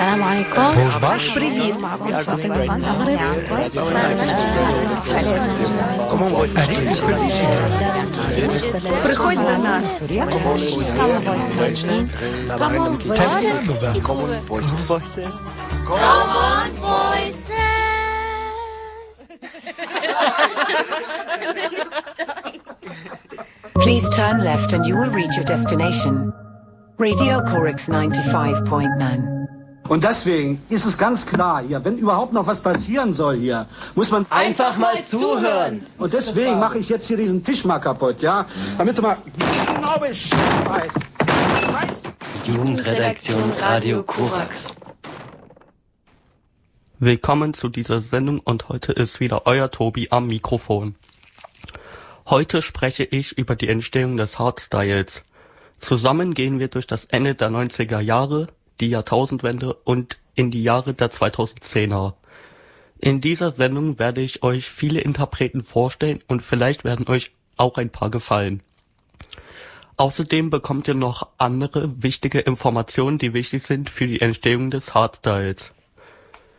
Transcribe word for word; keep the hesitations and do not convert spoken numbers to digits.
السلام عليكم. Bonjour. Привет. Приходь до нас. Common Voices. Common Voices. Please turn left and you will reach your destination. Radio Corix ninety-five point nine. Und deswegen ist es ganz klar hier, wenn überhaupt noch was passieren soll hier, muss man einfach mal zuhören. Und deswegen mache ich jetzt hier diesen Tisch mal kaputt, ja? Damit du mal genau Bescheid weißt. Weißt? Jugendredaktion Radio Korax. Willkommen zu dieser Sendung und heute ist wieder euer Tobi am Mikrofon. Heute spreche ich über die Entstehung des Hardstyles. Zusammen gehen wir durch das Ende der neunziger Jahre, die Jahrtausendwende und in die Jahre der zweitausendzehner. In dieser Sendung werde ich euch viele Interpreten vorstellen und vielleicht werden euch auch ein paar gefallen. Außerdem bekommt ihr noch andere wichtige Informationen, die wichtig sind für die Entstehung des Hardstyles.